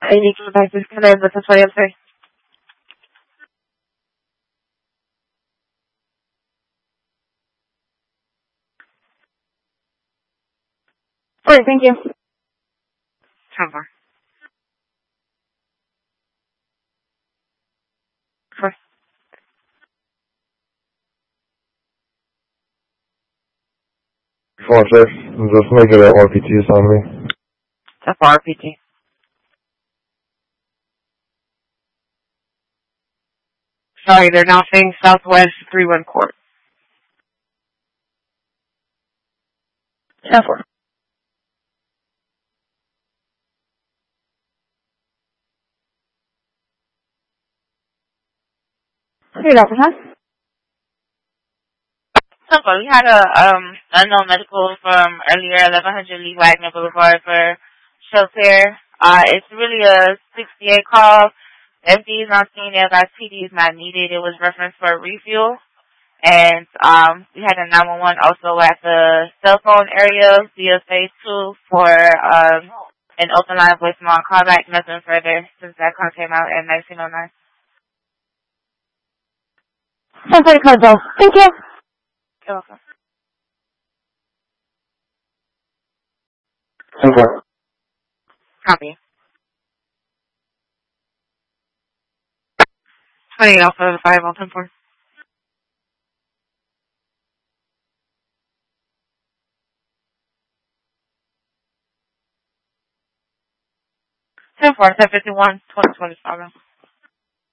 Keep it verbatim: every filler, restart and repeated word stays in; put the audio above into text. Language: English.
I need to back this kind of but that's what I'm saying. All right, thank you. Ten four. Four. Four six. Just make it a R P T assignment. That's R P T. Sorry, they're now saying Southwest three one Court. Ten four. Hey, Doctor Huh? Simple. We had a um unknown medical from earlier, eleven hundred Lee Wagner Boulevard for Shelter. Uh, it's really a sixty-eight call. F D is not seen as P D is not needed. It was referenced for a refuel. And um, we had a nine one one also at the cell phone area via phase two for um, an open line voicemail callback. Nothing further since that call came out at nineteen oh nine. Sounds like a call, Thank you. You're welcome. Ten four. Copy. twenty Alpha five on ten four. ten four, ten fifty-one, twenty twenty-five.